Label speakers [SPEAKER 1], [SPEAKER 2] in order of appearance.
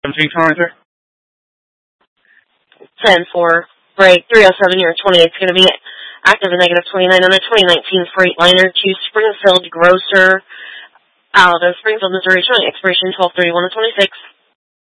[SPEAKER 1] 17 kilometer.
[SPEAKER 2] 10-4, break 307, you're 28. It's going to be active and negative 29 on a 2019 Freightliner to Springfield Grocer, out of Springfield, Missouri, showing expiration 12/31/26.